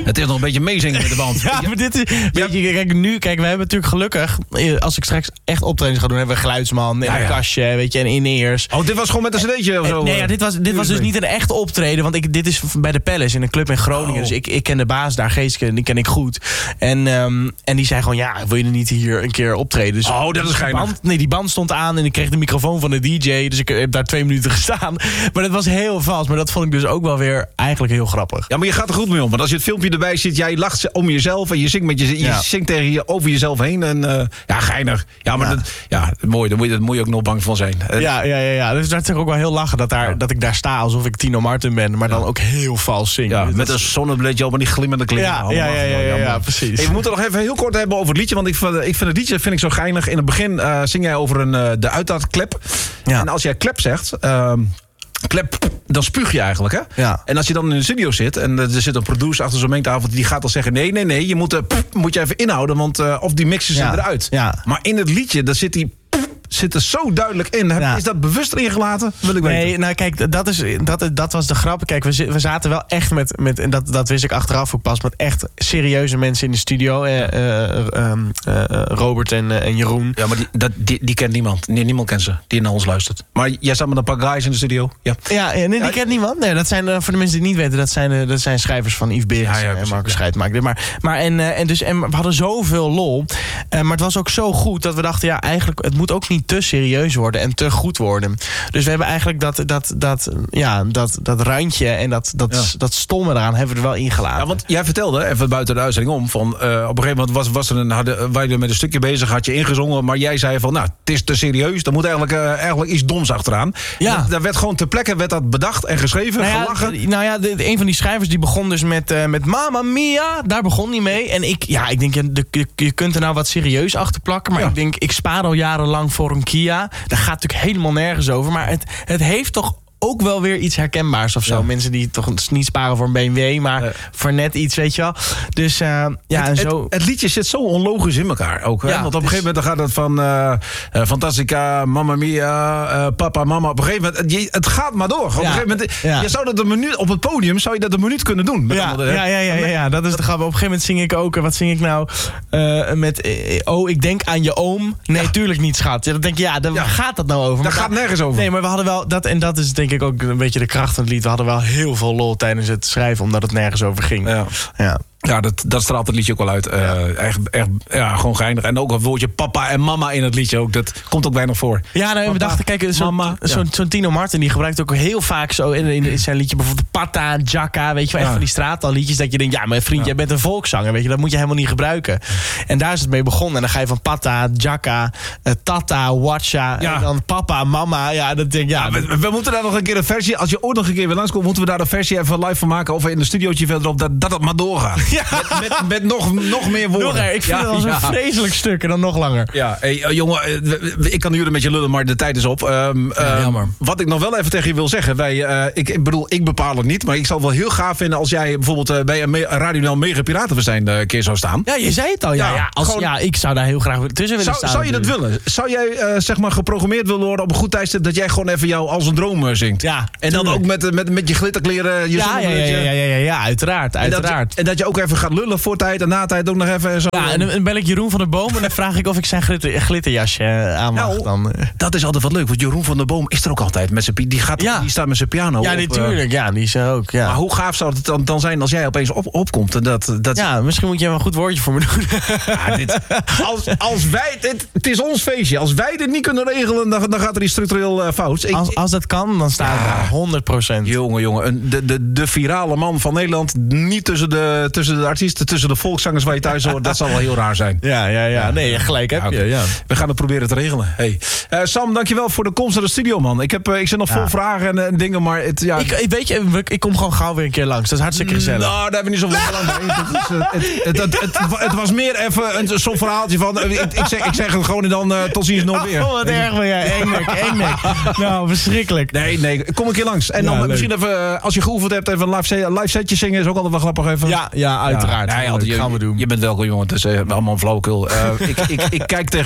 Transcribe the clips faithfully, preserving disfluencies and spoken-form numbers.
Het is nog een beetje meezingen met de band. Ja, maar dit is... Weet je, kijk, nu... Kijk, we hebben natuurlijk gelukkig... Als ik straks echt optredens ga doen... hebben we een geluidsman en ja, ja. een kastje, weet je, en in-ears. Oh, dit was gewoon met een cd'tje of zo? Nee, ja, dit was, dit was dus niet een echt optreden. Want ik, dit is bij de Palace in een club in Groningen. Oh. Dus ik, ik ken de baas daar, Geeske, die ken ik goed. En, um, en die zei gewoon, ja, wil je er niet hier een keer optreden? Dus, oh, dat is geinig. Band, nee, die band stond aan en ik kreeg de microfoon van de D J. Dus ik heb daar twee minuten gestaan. Maar dat was heel vals. Maar dat vond ik dus ook wel weer eigenlijk heel grappig. Ja, maar je gaat er goed mee om. Want als je het filmpje erbij ziet, jij lacht om jezelf en je zingt, met je, je ja. zingt tegen je, over jezelf heen. En, uh, ja, geinig. Ja, maar ja. Dat, ja, mooi. Daar moet, je, daar moet je ook nog bang van zijn. Ja, ja, ja, ja. Dus dat is ook wel heel lachen dat, daar, ja. dat ik daar sta alsof ik Tino Martin ben. Maar dan ook heel vals zing. Ja, dus met een zonnebrilletje op en die glimmende kleren. Ja, ja, ja, ja, ja, ja, ja, precies. Hey, we moeten nog even heel kort hebben over het liedje. Want ik vind, ik vind het liedje vind ik zo geinig. In het begin uh, zing jij over een, uh, de uitlaatklep. Ja. En als jij klep zegt... Uh, klep, dan spuug je eigenlijk, hè? Ja. En als je dan in de studio zit en er zit een producer achter zo'n mengtafel, die gaat dan zeggen, nee, nee, nee, je moet, uh, pff, moet je even inhouden, want uh, of die mixen ze ja. eruit. Ja. Maar in het liedje, daar zit die... zit er zo duidelijk in. Ja. Is dat bewust erin gelaten? Wil ik weten. Nee, nou kijk, dat, is, dat, dat was de grap. Kijk, we, we zaten wel echt met, met en dat, dat wist ik achteraf ook pas, met echt serieuze mensen in de studio. Eh, uh, uh, uh, Robert en, uh, en Jeroen. Ja, maar die, dat, die, die kent niemand. Nee, niemand kent ze, die naar ons luistert. Maar jij zat met een paar guys in de studio. Ja, ja nee, die ja, kent niemand. Nee, dat zijn, uh, voor de mensen die het niet weten, dat zijn, uh, dat zijn schrijvers van Yves Berends ja, ja, en Marcus ja. Scheidmaker. Maar, maar, en, uh, en, dus, en we hadden zoveel lol. Uh, maar het was ook zo goed dat we dachten, ja, eigenlijk, het moet ook niet te serieus worden en te goed worden. Dus we hebben eigenlijk dat, dat, dat, ja, dat, dat randje en dat, dat, ja. dat stomme eraan hebben we er wel ingelaten. Ja, want jij vertelde, even buiten de uitzending om, van uh, op een gegeven moment was, was er een, hadden, wij er met een stukje bezig, had je ingezongen, maar jij zei van, nou, het is te serieus, er moet eigenlijk, uh, eigenlijk iets doms achteraan. Ja. Dat, daar werd gewoon ter plekke werd dat bedacht en geschreven, nou ja, gelachen. Nou ja, de, de, een van die schrijvers die begon dus met, uh, met Mamma Mia, daar begon hij mee. En ik, ja, ik denk, je, de, je kunt er nou wat serieus achter plakken, maar ja. ik denk, ik spaar al jarenlang voor een Kia. Daar gaat natuurlijk helemaal nergens over. Maar het, het heeft toch ook wel weer iets herkenbaars of zo. Ja. Mensen die toch niet sparen voor een B M W, maar uh, voor net iets, weet je wel. Dus uh, ja, het, en zo... Het, het liedje zit zo onlogisch in elkaar ook. Hè? Ja, want op een gegeven moment gaat het van uh, uh, Fantastica, Mamma Mia, uh, Papa, Mama. Op een gegeven moment, je, het gaat maar door. Op ja. een gegeven moment, ja. je zou dat een minuut op het podium, zou je dat een minuut kunnen doen. Met ja, andere, ja, ja, ja, ja, ja, dat is de grap. Op een gegeven moment zing ik ook, wat zing ik nou? Uh, met, uh, oh, ik denk aan je oom. Nee, ja. tuurlijk niet, schat. Ja, dan denk je, ja, daar ja. gaat dat nou over? Daar gaat nergens over. Nee, maar we hadden wel, dat, en dat is denk ik ook een beetje de kracht van het lied. We hadden wel heel veel lol tijdens het schrijven, omdat het nergens over ging. Ja. Ja. Ja, dat, dat straalt het liedje ook wel uit. Uh, ja. Echt, echt, ja, gewoon geinig. En ook een woordje papa en mama in het liedje ook. Dat komt ook weinig voor. Ja, nou, we dachten, kijk, zo'n zo, ja. zo Tino Martin, die gebruikt ook heel vaak zo in, in zijn liedje bijvoorbeeld Pata, Jacka, weet je wel, echt ja. van die straatalliedjes, dat je denkt, ja, mijn vriend, ja. jij bent een volkszanger, weet je, dat moet je helemaal niet gebruiken. En daar is het mee begonnen. En dan ga je van Pata, Jacka, uh, Tata, Watcha, ja. en dan papa, mama. Ja, dat denk ja. ja we, we moeten daar nog een keer een versie, als je ooit nog een keer weer langskomt, moeten we daar een versie even live van maken, of in de studiootje verderop, dat, dat het maar doorgaat. Ja. Met, met, met nog, nog meer woorden. Nog, ik vind ja, het al zo'n ja. vreselijk stuk en dan nog langer. Ja, hey, uh, jongen, uh, ik kan nu met je lullen, maar de tijd is op. Um, ja, uh, wat ik nog wel even tegen je wil zeggen. Wij, uh, ik, ik bedoel, ik bepaal het niet, maar ik zou het wel heel gaaf vinden als jij bijvoorbeeld uh, bij een me- Radio Mega Piratenfestijn uh, een keer zou staan. Ja, je zei het al. Ja, ja, ja, als, gewoon, ja ik zou daar heel graag tussen willen zou, staan. Zou je dat willen? Zou jij uh, zeg maar geprogrammeerd willen worden op een goed tijdstip dat jij gewoon even jou als een droom uh, zingt? Ja, en dan ook met, met, met je glitterkleren, je ja, ja, ja, ja, ja, ja, ja, uiteraard. uiteraard. En, dat je, en dat je ook even gaat lullen voor tijd en na tijd ook nog even. Zo. Ja, en dan bel ik Jeroen van der Boom en dan vraag ik of ik zijn glitter, glitterjasje aan mag. Nou, dan. Dat is altijd wat leuk, want Jeroen van der Boom is er ook altijd met zijn die gaat, ja. die staat met zijn piano. Ja, natuurlijk. Ja, die is er ook. Ja. Maar hoe gaaf zou het dan, dan zijn als jij opeens op, opkomt? En dat, dat... Ja, misschien moet je wel een goed woordje voor me doen. Ja, dit, als, als wij, dit, het is ons feestje. Als wij dit niet kunnen regelen, dan, dan gaat er iets structureel uh, fout. Ik, als, als dat kan, dan staat ja. er honderd procent. Jongen, jongen. Een, de, de, de virale man van Nederland. Niet tussen de, tussen de artiesten, tussen de volkszangers waar je thuis hoort. Dat zal wel heel raar zijn. Ja, ja, ja. Nee, gelijk heb je. Ja. We gaan het proberen te regelen. Hey. Uh, Sam, dankjewel voor de komst naar de studio, man. Ik, heb, uh, ik zit nog ja. vol vragen en, en dingen, maar... Het, ja. ik, weet je, ik kom gewoon gauw weer een keer langs. Dat is hartstikke gezellig. Nou, daar hebben we niet zoveel lang bij. Het, is, uh, het, het, het, het, het was meer even een, zo'n verhaaltje van... Uh, ik, ik, zeg, ik zeg het gewoon en dan uh, tot ziens nog weer. Oh, wat erg ben jij. Engnek, engnek. Nou, verschrikkelijk. Nee, nee. Kom een keer langs. En dan ja, misschien even, uh, als je geoefend hebt, even een live, live setje zingen. Is ook altijd wel grappig even. Ja, ja uiteraard. Ja, ja, ja, je, gaan we doen. Je bent welkom, jongen. Het is uh, allemaal flauwekul. Uh, ik, ik, ik kijk tegen je op.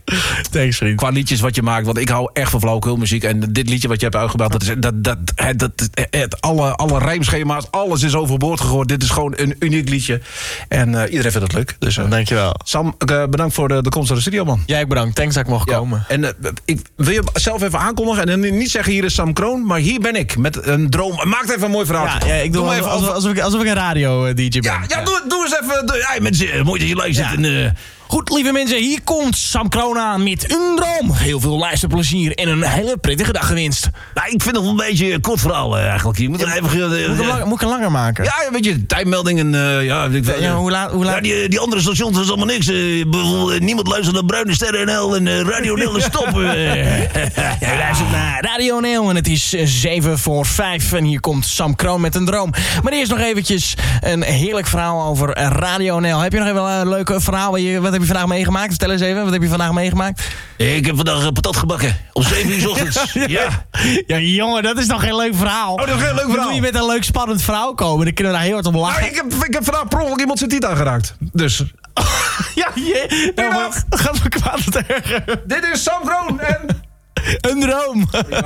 Thanks, vriend. Qua liedjes wat je maakt, want ik hou echt van flauwekulmuziek. En dit liedje wat je hebt uitgebracht, dat is dat, dat, dat, dat, het, alle, alle rijmschema's, alles is overboord gegooid. Dit is gewoon een uniek liedje. En uh, iedereen vindt het leuk. Dus, uh, dankjewel. Sam, uh, bedankt voor de, de komst naar de studio, man. Jij ook bedankt. Thanks dat ik mocht ja. komen. En uh, ik wil je zelf even aankondigen en niet zeggen hier is Sam Kroon, maar hier ben ik met een droom. Maak even een mooi verhaal. Ja, ja, ik doe, doe even alsof, alsof, ik, alsof ik een radio-D J ben. Ja, ja, ja. Doe, doe eens even. Doe, ja, mensen, mooi dat je luistert. Ja. En, uh, Goed, lieve mensen, hier komt Sam Kroon aan met een droom. Heel veel luisterplezier en een hele prettige dag gewenst. Nou, ik vind het wel een beetje een kort verhaal uh, eigenlijk. Je moet, ja, even, uh, moet, ik lang, moet ik het langer maken? Ja, een beetje tijdmeldingen. Uh, ja, ik, uh, ja, hoe laat? Hoe laat? Ja, die, die andere stations is allemaal niks. Uh, uh, niemand luistert naar Bruine Sterren N L en uh, Radio N L is stoppen. Ja, luistert naar Radio N L en het is zeven voor vijf. En hier komt Sam Kroon met een droom. Maar eerst nog eventjes een heerlijk verhaal over Radio N L. Heb je nog even een leuk verhaal? Wat heb je vandaag meegemaakt? Vertel eens even, wat heb je vandaag meegemaakt? Ik heb vandaag uh, patat gebakken. Om zeven uur 's ochtends. Ja. Ja, jongen, dat is toch geen leuk verhaal? Oh, dat is geen leuk verhaal. Dan moet je met een leuk, spannend verhaal komen. Dan kunnen we daar heel hard om lachen. Nou, ik, heb, ik heb vandaag per ongeluk iemand zijn tiet aangeraakt. Dus... ja, je... Nou, gaat me kwaad het erger. Dit is Sam Kroon en... een droom.